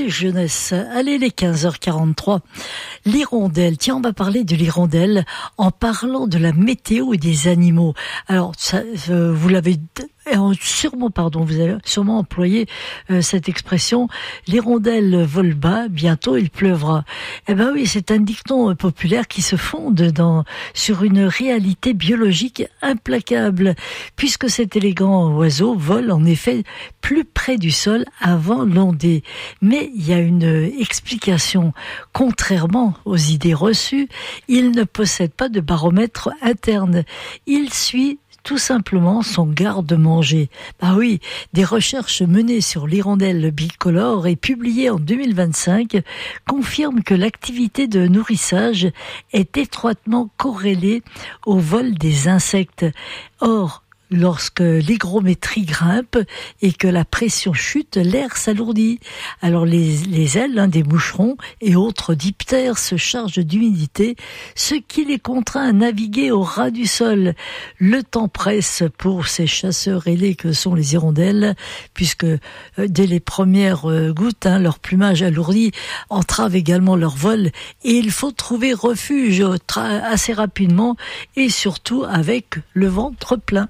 et jeunesse. Allez, les 15h43. L'hirondelle. Tiens, on va parler de l'hirondelle en parlant de la météo et des animaux. Alors, ça, vous l'avez vous avez sûrement employé cette expression. L'hirondelle vole bas, bientôt il pleuvra. Eh ben oui, c'est un dicton populaire qui se fonde sur une réalité biologique implacable, puisque cet élégant oiseau vole en effet plus près du sol avant l'ondée. Mais il y a une explication. Contrairement aux idées reçues, il ne possède pas de baromètre interne. Il suit tout simplement son garde-manger. Bah oui, des recherches menées sur l'hirondelle bicolore et publiées en 2025 confirment que l'activité de nourrissage est étroitement corrélée au vol des insectes. Or, lorsque l'hygrométrie grimpe et que la pression chute, l'air s'alourdit. Alors les ailes des moucherons et autres diptères se chargent d'humidité, ce qui les contraint à naviguer au ras du sol. Le temps presse pour ces chasseurs ailés que sont les hirondelles, puisque dès les premières gouttes, leur plumage alourdi entrave également leur vol, et il faut trouver refuge assez rapidement et surtout avec le ventre plein.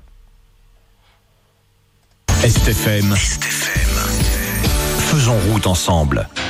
Est FM. Faisons route ensemble.